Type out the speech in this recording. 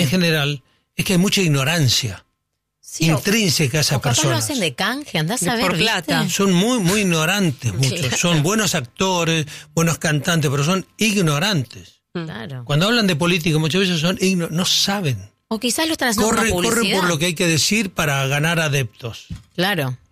en general es que hay mucha ignorancia intrínseca a esas personas. Lo hacen de canje, andás a ver, por plata. Son muy, muy ignorantes muchos. Claro. Son buenos actores, buenos cantantes, pero son ignorantes. Claro. Cuando hablan de política muchas veces son no saben. O quizás lo están haciendo como publicidad. Corren por lo que hay que decir para ganar adeptos. Claro.